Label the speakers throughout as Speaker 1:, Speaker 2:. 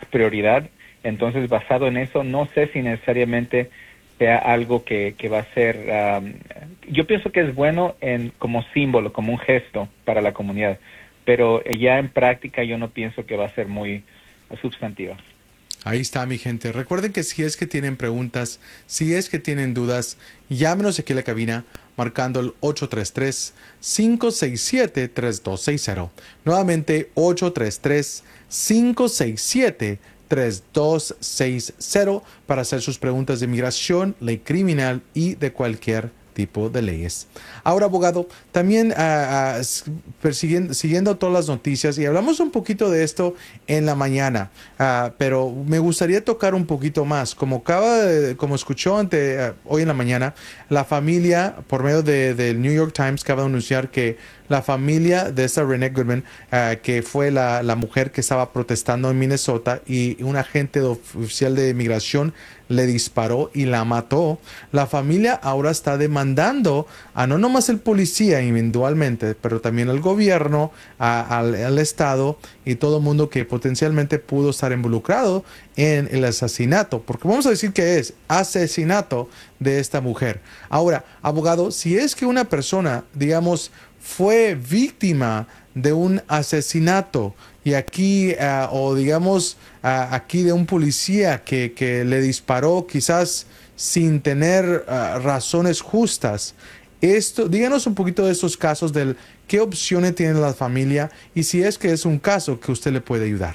Speaker 1: prioridad. Entonces, basado en eso, no sé si necesariamente sea algo que va a ser... yo pienso que es bueno como símbolo, como un gesto para la comunidad, pero ya en práctica yo no pienso que va a ser muy sustantiva.
Speaker 2: Ahí está, mi gente. Recuerden que si es que tienen preguntas, si es que tienen dudas, llámenos aquí a la cabina marcando el 833-567-3260. Nuevamente, 833-567-3260 para hacer sus preguntas de migración, ley criminal y de cualquier tipo de leyes. Ahora, abogado, también siguiendo todas las noticias, y hablamos un poquito de esto en la mañana, pero me gustaría tocar un poquito más. Como escuchó hoy en la mañana, la familia, por medio del New York Times, acaba de anunciar que la familia de esta Renee Goodman, que fue la mujer que estaba protestando en Minnesota y un agente oficial de inmigración le disparó y la mató. La familia ahora está demandando a no nomás el policía individualmente, pero también al gobierno, al Estado y todo el mundo que potencialmente pudo estar involucrado en el asesinato, porque vamos a decir que es asesinato de esta mujer. Ahora, abogado, si es que una persona, digamos, fue víctima de un asesinato y aquí, o digamos, aquí de un policía que le disparó quizás sin tener razones justas. Díganos un poquito de estos casos, del qué opciones tiene la familia y si es que es un caso que usted le puede ayudar.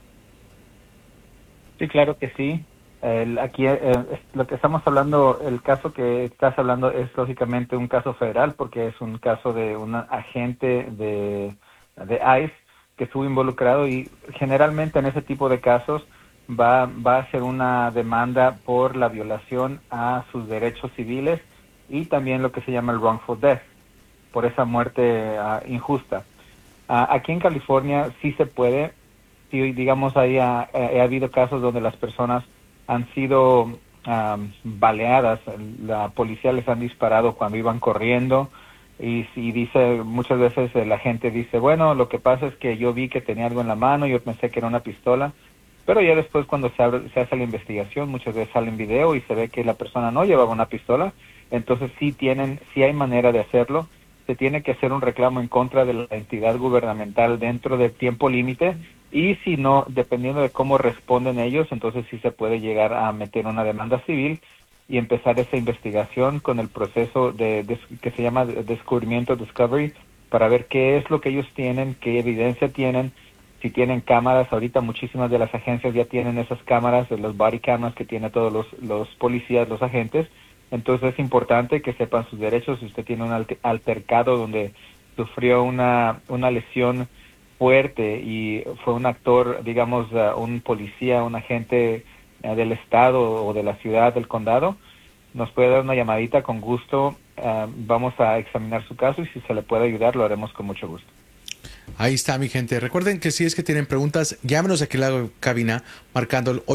Speaker 1: Sí, claro que sí. Aquí lo que estamos hablando, el caso que estás hablando es lógicamente un caso federal porque es un caso de un agente de ICE que estuvo involucrado y generalmente en ese tipo de casos va a ser una demanda por la violación a sus derechos civiles y también lo que se llama el wrongful death, por esa muerte injusta. Aquí en California sí se puede. Sí, digamos, ahí ha habido casos donde las personas han sido baleadas, la policía les han disparado cuando iban corriendo y dice, muchas veces la gente dice, bueno, lo que pasa es que yo vi que tenía algo en la mano, yo pensé que era una pistola, pero ya después cuando se hace la investigación, muchas veces sale en video y se ve que la persona no llevaba una pistola, entonces sí hay manera de hacerlo. Se tiene que hacer un reclamo en contra de la entidad gubernamental dentro del tiempo límite y si no, dependiendo de cómo responden ellos, entonces sí se puede llegar a meter una demanda civil y empezar esa investigación con el proceso que se llama descubrimiento, discovery, para ver qué es lo que ellos tienen, qué evidencia tienen, si tienen cámaras. Ahorita muchísimas de las agencias ya tienen esas cámaras, los body cameras que tienen todos los policías, los agentes. Entonces es importante que sepan sus derechos. Si usted tiene un altercado donde sufrió una lesión fuerte y fue un actor, digamos, un policía, un agente del estado o de la ciudad, del condado, nos puede dar una llamadita con gusto. Vamos a examinar su caso y si se le puede ayudar, lo haremos con mucho gusto.
Speaker 2: Ahí está, mi gente. Recuerden que si es que tienen preguntas, llámenos aquí a la cabina marcando el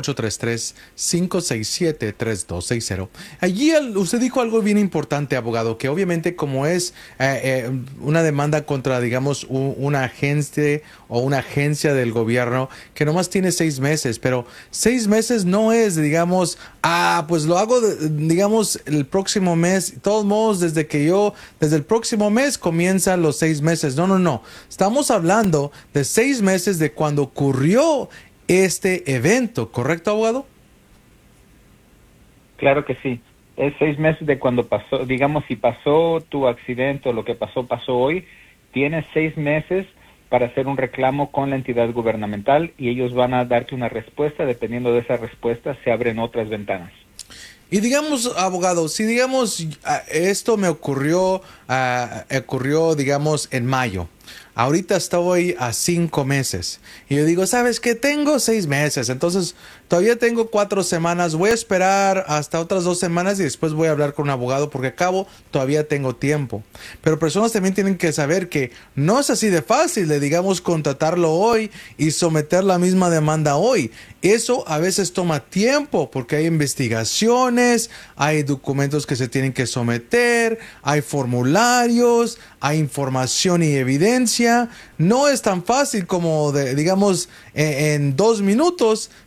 Speaker 2: 833-567-3260. Allí usted dijo algo bien importante, abogado, que obviamente como es una demanda contra, digamos, una agente o una agencia del gobierno que nomás tiene 6 meses, pero 6 meses no es, digamos, pues lo hago, digamos, el próximo mes. De todos modos, desde el próximo mes comienzan los 6 meses. No, no, no. Estamos hablando de 6 meses de cuando ocurrió este evento, ¿correcto, abogado?
Speaker 1: Claro que sí. Es 6 meses de cuando pasó, digamos, si pasó tu accidente o lo que pasó hoy, tienes 6 meses para hacer un reclamo con la entidad gubernamental y ellos van a darte una respuesta. Dependiendo de esa respuesta, se abren otras ventanas.
Speaker 2: Y digamos, abogado, si digamos esto me ocurrió, digamos, en mayo. Ahorita estoy a 5 meses. Y yo digo, ¿sabes qué? Tengo 6 meses. Entonces, todavía tengo 4 semanas. Voy a esperar hasta otras 2 semanas y después voy a hablar con un abogado porque a cabo todavía tengo tiempo. Pero personas también tienen que saber que no es así de fácil de, digamos, contratarlo hoy y someter la misma demanda hoy. Eso a veces toma tiempo porque hay investigaciones, hay documentos que se tienen que someter, hay formularios, hay información y evidencia. No es tan fácil como, digamos, en 2 minutos